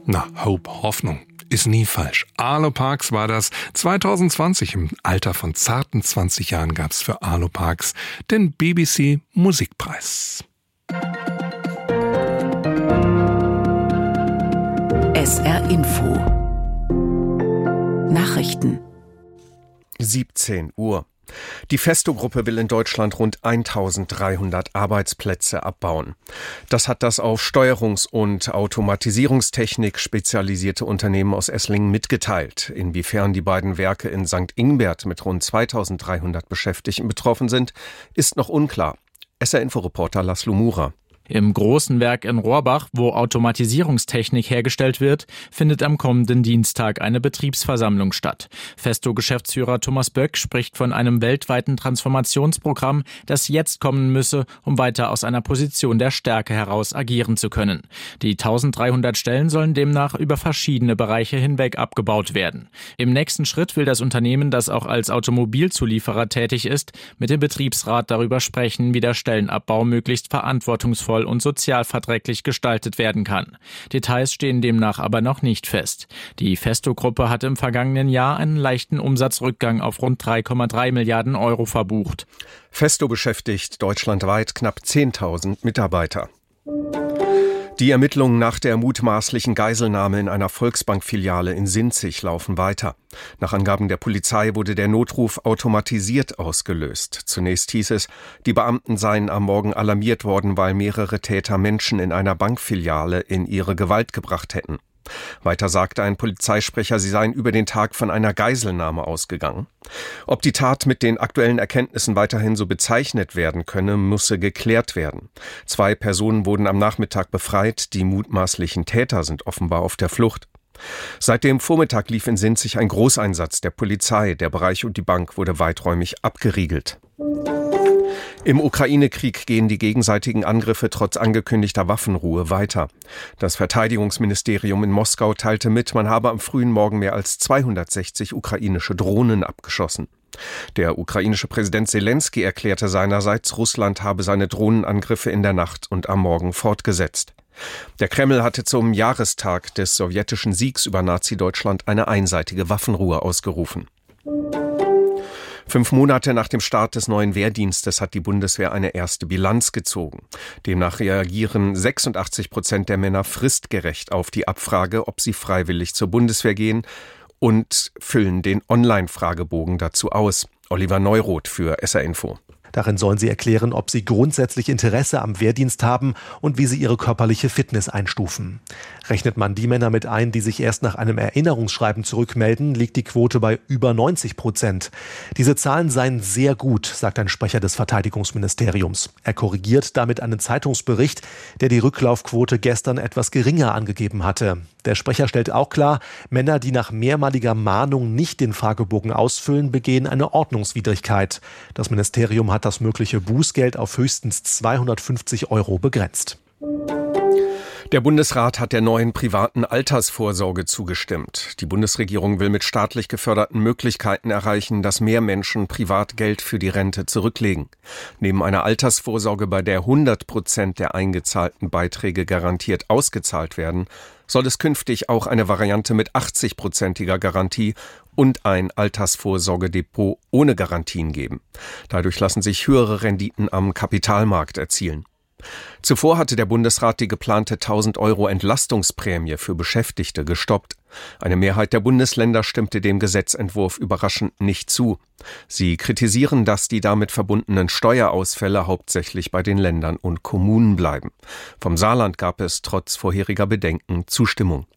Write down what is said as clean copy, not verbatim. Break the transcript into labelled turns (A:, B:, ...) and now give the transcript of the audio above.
A: Na, Hoffnung ist nie falsch. Arlo Parks war das. 2020 im Alter von zarten 20 Jahren gab's für Arlo Parks den BBC Musikpreis.
B: SR Info Nachrichten
C: 17 Uhr. Die Festo-Gruppe will in Deutschland rund 1300 Arbeitsplätze abbauen. Das hat das auf Steuerungs- und Automatisierungstechnik spezialisierte Unternehmen aus Esslingen mitgeteilt. Inwiefern die beiden Werke in St. Ingbert mit rund 2300 Beschäftigten betroffen sind, ist noch unklar. SR-Info-Reporter Laszlo Mura.
D: Im großen Werk in Rohrbach, wo Automatisierungstechnik hergestellt wird, findet am kommenden Dienstag eine Betriebsversammlung statt. Festo-Geschäftsführer Thomas Böck spricht von einem weltweiten Transformationsprogramm, das jetzt kommen müsse, um weiter aus einer Position der Stärke heraus agieren zu können. Die 1300 Stellen sollen demnach über verschiedene Bereiche hinweg abgebaut werden. Im nächsten Schritt will das Unternehmen, das auch als Automobilzulieferer tätig ist, mit dem Betriebsrat darüber sprechen, wie der Stellenabbau möglichst verantwortungsvoll und sozialverträglich gestaltet werden kann. Details stehen demnach aber noch nicht fest. Die Festo-Gruppe hat im vergangenen Jahr einen leichten Umsatzrückgang auf rund 3,3 Milliarden Euro verbucht.
C: Festo beschäftigt deutschlandweit knapp 10.000 Mitarbeiter. Die Ermittlungen nach der mutmaßlichen Geiselnahme in einer Volksbank-Filiale in Sinzig laufen weiter. Nach Angaben der Polizei wurde der Notruf automatisiert ausgelöst. Zunächst hieß es, die Beamten seien am Morgen alarmiert worden, weil mehrere Täter Menschen in einer Bankfiliale in ihre Gewalt gebracht hätten. Weiter sagte ein Polizeisprecher, sie seien über den Tag von einer Geiselnahme ausgegangen. Ob die Tat mit den aktuellen Erkenntnissen weiterhin so bezeichnet werden könne, müsse geklärt werden. 2 Personen wurden am Nachmittag befreit, die mutmaßlichen Täter sind offenbar auf der Flucht. Seit dem Vormittag lief in Sinzig ein Großeinsatz der Polizei. Der Bereich und die Bank wurde weiträumig abgeriegelt. Im Ukraine-Krieg gehen die gegenseitigen Angriffe trotz angekündigter Waffenruhe weiter. Das Verteidigungsministerium in Moskau teilte mit, man habe am frühen Morgen mehr als 260 ukrainische Drohnen abgeschossen. Der ukrainische Präsident Selenskyj erklärte seinerseits, Russland habe seine Drohnenangriffe in der Nacht und am Morgen fortgesetzt. Der Kreml hatte zum Jahrestag des sowjetischen Siegs über Nazi-Deutschland eine einseitige Waffenruhe ausgerufen. 5 Monate nach dem Start des neuen Wehrdienstes hat die Bundeswehr eine erste Bilanz gezogen. Demnach reagieren 86% der Männer fristgerecht auf die Abfrage, ob sie freiwillig zur Bundeswehr gehen, und füllen den Online-Fragebogen dazu aus. Oliver Neuroth für SR Info.
E: Darin sollen sie erklären, ob sie grundsätzlich Interesse am Wehrdienst haben und wie sie ihre körperliche Fitness einstufen. Rechnet man die Männer mit ein, die sich erst nach einem Erinnerungsschreiben zurückmelden, liegt die Quote bei über 90%. Diese Zahlen seien sehr gut, sagt ein Sprecher des Verteidigungsministeriums. Er korrigiert damit einen Zeitungsbericht, der die Rücklaufquote gestern etwas geringer angegeben hatte. Der Sprecher stellt auch klar, Männer, die nach mehrmaliger Mahnung nicht den Fragebogen ausfüllen, begehen eine Ordnungswidrigkeit. Das Ministerium hat das mögliche Bußgeld auf höchstens 250 € begrenzt.
C: Der Bundesrat hat der neuen privaten Altersvorsorge zugestimmt. Die Bundesregierung will mit staatlich geförderten Möglichkeiten erreichen, dass mehr Menschen privat Geld für die Rente zurücklegen. Neben einer Altersvorsorge, bei der 100% der eingezahlten Beiträge garantiert ausgezahlt werden, soll es künftig auch eine Variante mit 80%iger Garantie und ein Altersvorsorgedepot ohne Garantien geben. Dadurch lassen sich höhere Renditen am Kapitalmarkt erzielen. Zuvor hatte der Bundesrat die geplante 1.000 € Entlastungsprämie für Beschäftigte gestoppt. Eine Mehrheit der Bundesländer stimmte dem Gesetzentwurf überraschend nicht zu. Sie kritisieren, dass die damit verbundenen Steuerausfälle hauptsächlich bei den Ländern und Kommunen bleiben. Vom Saarland gab es trotz vorheriger Bedenken Zustimmung.